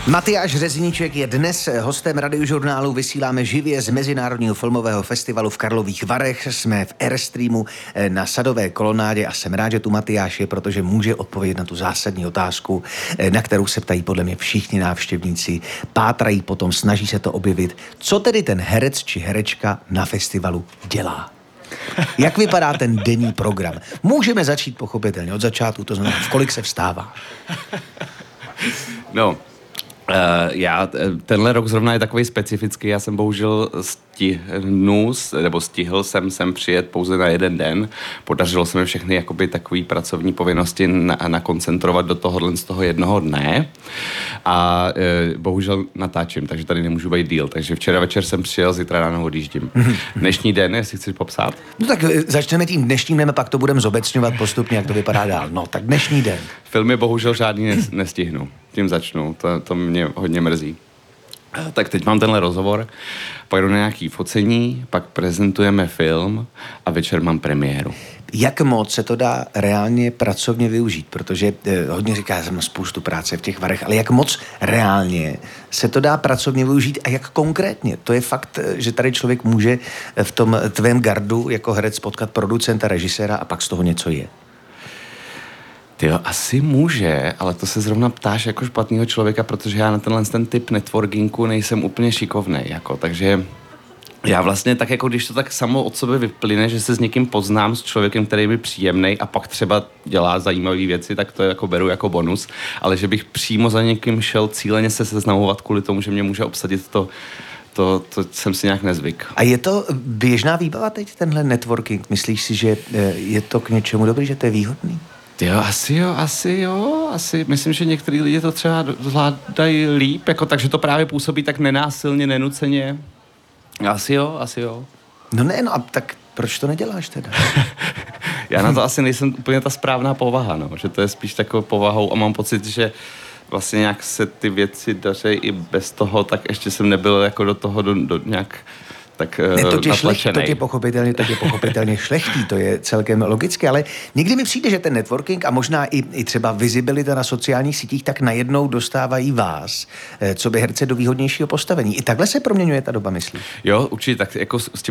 Matyáš Řezníček je dnes hostem Radiožurnálu. Vysíláme živě z Mezinárodního filmového festivalu v Karlových Varech. Jsme v Airstreamu na Sadové kolonádě a jsem rád, že tu Matyáš je, protože může odpovědět na tu zásadní otázku, na kterou se ptají podle mě všichni návštěvníci. Pátrají potom, snaží se to objevit. Co tedy ten herec či herečka na festivalu dělá? Jak vypadá ten denní program? Můžeme začít pochopitelně od začátku, to znamená, v kolik se vstává. No, tenhle rok zrovna je takový specifický, já jsem bohužel stihl jsem sem přijet pouze na jeden den. Podařilo se mi všechny jakoby takový pracovní povinnosti nakoncentrovat do tohohle z toho jednoho dne a bohužel natáčím, takže tady nemůžu být díl. Takže včera večer jsem přijel, zítra ráno odjíždím. Dnešní den, jestli chceš popsat? No tak začneme tím dnešním dnem a pak to budeme zobecňovat postupně, jak to vypadá dál. No, tak dnešní den. Filmy bohužel žádný nestihnu. Tím začnu, to mě hodně mrzí. Tak teď mám tenhle rozhovor, pak jdu na nějaký focení, pak prezentujeme film a večer mám premiéru. Jak moc se to dá reálně pracovně využít? Protože hodně říká, že jsem spoustu práce v těch Varech, ale jak moc reálně se to dá pracovně využít a jak konkrétně? To je fakt, že tady člověk může v tom tvém gardu jako herec potkat producenta, režiséra a pak z toho něco je. Tyjo, asi může, ale to se zrovna ptáš jako špatného člověka, protože já na ten typ networkingu nejsem úplně šikovnej, jako, takže já vlastně tak jako, když to tak samo od sebe vyplyne, že se s někým poznám, s člověkem, který je mi příjemnej a pak třeba dělá zajímavé věci, tak to jako beru jako bonus, ale že bych přímo za někým šel cíleně se seznamovat kvůli tomu, že mě může obsadit to jsem si nějak nezvyk. A je to běžná výbava teď, tenhle networking? Myslíš si, že je to k něčemu dobrý, že to je výhodný? Asi jo. Myslím, že některý lidi to třeba zvládají líp, jako, takže to právě působí tak nenásilně, nenuceně. Asi jo. No ne, no a tak proč to neděláš teda? Já na to asi nejsem úplně ta správná povaha, no, že to je spíš takovou povahou a mám pocit, že vlastně nějak se ty věci daří i bez toho, tak ještě jsem nebyl jako do toho do nějak tak to tě pochopitelně šlechtí, to je celkem logické, ale někdy mi přijde, že ten networking a možná i třeba vizibilita na sociálních sítích tak najednou dostávají vás, co by herce do výhodnějšího postavení. I takhle se proměňuje ta doba, myslíš? Jo, určitě, tak jako s tím